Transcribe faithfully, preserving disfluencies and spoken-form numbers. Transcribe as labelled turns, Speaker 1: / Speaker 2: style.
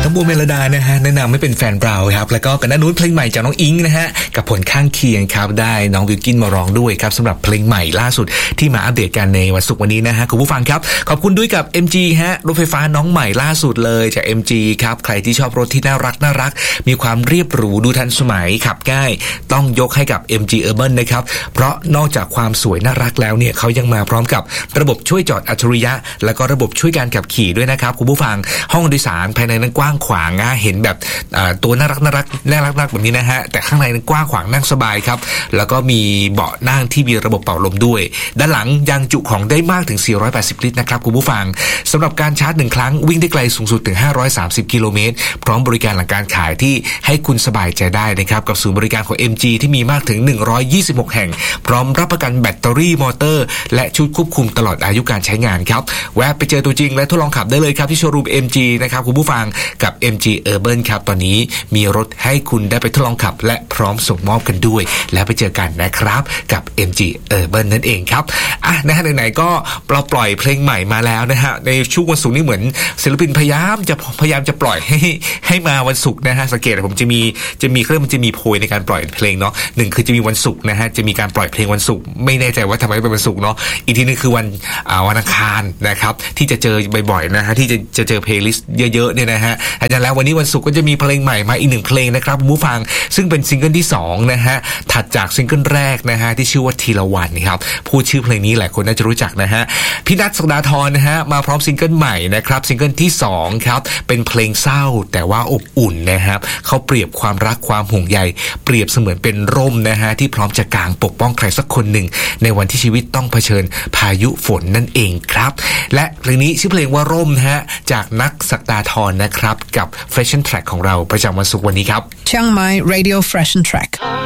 Speaker 1: ครับบัวเมลดานะฮะแนะนำให้เป็นแฟนเราครับแล้วก็กันด้านนู้นเพลงใหม่จากน้องอิงนะฮะกับผลข้างเคียงครับได้น้องวิลกินมาร้องด้วยครับสำหรับเพลงใหม่ล่าสุดที่มาอัปเดตกันในวันศุกร์วันนี้นะฮะคุณผู้ฟังครับขอบคุณด้วยกับ เอ็ม จี ฮะรถไฟฟ้าน้องใหม่ล่าสุดเลยจาก เอ็ม จี ครับใครที่ชอบรถที่น่ารักน่ารักมีความเรียบหรูดูทันสมัยขับง่ายต้องยกให้กับ เอ็ม จี Urban นะครับเพราะนอกจากความสวยน่ารักแล้วเนี่ยเขายังมาพร้อมกับระบบช่วยจอดอัจฉริยะแล้วก็ระบบช่วยการขับขี่ด้วยนะครับคุณผู้ฟังห้องโดยสารภายในนั้นกว้างขวางนะเห็นแบบตัวน่ารักน่ารักน่ารักน่ารักแบบนี้นะฮะแต่ข้างในนั้นกว้างขวางนั่งสบายครับแล้วก็มีเบาะนั่งที่มีระบบเป่าลมด้วยด้านหลังยังจุของได้มากถึงสี่ร้อยแปดสิบลิตรนะครับคุณผู้ฟังสำหรับการชาร์จหนึ่งครั้งวิ่งได้ไกลสูงสุดถึงห้าร้อยสามสิบกิโลเมตรพร้อมบริการหลังการขายที่ให้คุณสบายใจได้นะครับกับศูนย์บริการของ เอ็ม จี ที่มีมากถึงหนึ่งร้อยยี่สิบหกแห่งพร้อมรับประกันแบตเตอรี่มอเตอร์และชุดควบคุมตลอดอายุการใช้งานครับแวะไปเจอตัวจริงและทดลองขับได้เลยครับที่โชว์รูม เอ็ม จี นะครับคุณผู้ฟังกับ เอ็ม จี Urban ครับตอนนี้มีรถให้คุณได้ไปทดลองขับและพร้อมส่งมอบกันด้วยแล้วไปเจอกันนะครับกับ เอ็ม จี Urban นั่นเองครับอ่ะนะฮะไหนๆก็เราปล่อยเพลงใหม่มาแล้วนะฮะในช่วงวันศุกร์นี้เหมือนศิลปินพยายามจะพยายามจะปล่อยให้ให้มาวันศุกร์นะฮะสังเกตผมจะมีจะมีเครื่องมันจะมีโพยในการปล่อยเพลงเนาะหนึ่งคือจะมีวันศุกร์นะฮะจะมีการปล่อยเพลงวันศุกร์ไม่แน่ใจว่าทำไมเป็นวันศุกร์เนาะอีกทีนึงคือวันอ่าวันอังคารนะครับที่จะเจอบ่อยๆนะฮะที่จะจะเจอเพลย์ลิสต์เยอะๆเนี่ยนะฮะอาจารย์แล้ววันนี้วันศุกร์ก็จะมีเพลงใหม่มาอีกหนึ่งเพลงนะครับผู้ฟังซึ่งเป็นซิงเกิลที่สองนะฮะถัดจากซิงเกิลแรกนะฮะที่ชื่อว่าทีละวันครับพูดชื่อเพลงนี้หลายคนน่าจะรู้จักนะฮะพี่นัท ศักดาธรนะฮะมาพร้อมซิงเกิลใหม่นะครับซิงเกิลที่สองครับเป็นเพลงเศร้าแต่ว่าอบอุ่นนะครับเขาเปรียบความรักความห่วงใยเปรียบเสมือนเป็นร่มนะฮะที่พร้อมจะกางปกป้องใครสักคนหนึ่งในวันที่ชีวิตต้องเผชิญพายุฝนนั่นเองครับและเพลงนี้ชื่อเพลงว่าร่มนะฮะจากนักศักดาธรนะครับกับ Fashion Track ของเราประจำวันศุกร์วันนี้ครับ
Speaker 2: เชียงใหม่ Radio Fashion Track